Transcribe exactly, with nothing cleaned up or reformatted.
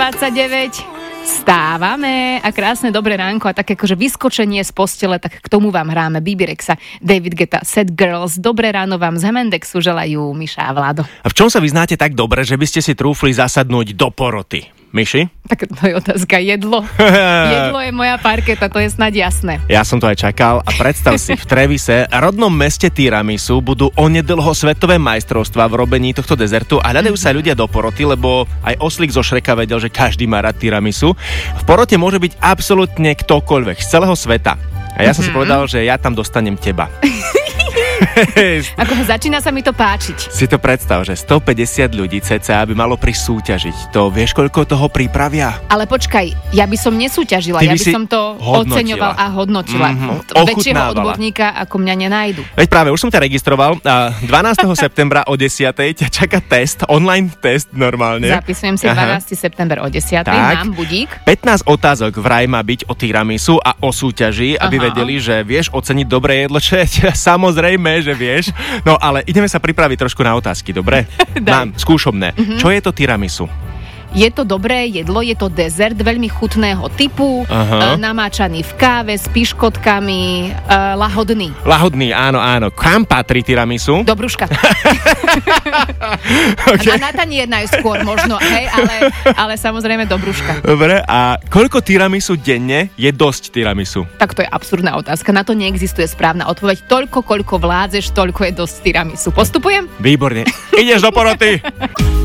dvadsaťdeväť. Stávame a krásne dobré ránko a také akože vyskočenie z postele, tak k tomu vám hráme Bibi Rexa, David Guetta, Sad Girls. Dobré ráno vám z Hemendexu želajú Miša a Vlado. A v čom sa vyznáte tak dobre, že by ste si trúfli zasadnúť do poroty? Miši? Tak to je otázka. Jedlo. Jedlo je moja parketa, to je snad jasné. Ja som to aj čakal a predstav si, v Trevise, rodnom meste tiramisu, budú onedlho svetové majstrovstvá v robení tohto dezertu a hľadajú sa ľudia do poroty, lebo aj oslík zo Šreka vedel, že každý má rád tiramisu. V porote môže byť absolútne ktokoľvek z celého sveta. A ja som mm-hmm. si povedal, že ja tam dostanem teba. Ako začína sa mi to páčiť. Si to predstav, že stopäťdesiat ľudí cca by malo prisúťažiť. To vieš, koľko toho pripravia? Ale počkaj, ja by som nesúťažila, Ty ja by by si som to hodnotila. oceňoval a hodnotila. Mm-hmm. Väčšieho odborníka ako mňa nenajdu. Veď práve, už som ťa registroval. dvanásteho septembra o desiatej ťa čaká test, online test normálne. Zapisujem si dvanásteho september o desiatej, tak. Mám budík. pätnásť otázok vraj má byť o tiramisu a o súťaži, aby Aha. vedeli, že vieš oceniť dobré jedlo, čo je samozrejme, že vieš. No ale ideme sa pripraviť trošku na otázky, dobre? Mám skúšobné. Mm-hmm. Čo je to tiramisu? Je to dobré jedlo, je to dezert veľmi chutného typu, Aha. e, namáčaný v káve s piškotkami, e, lahodný. Lahodný, áno, áno. Kam patrí tiramisu? Do brúška. Okay. A na tanier najskôr možno, hej, ale, ale samozrejme do brúška. Dobre, a koľko tiramisu denne je dosť tiramisu? Tak to je absurdná otázka, na to neexistuje správna odpoveď. Toľko, koľko vládzeš, toľko je dosť tiramisu. Postupujem? Výborne. Ideš do poroty.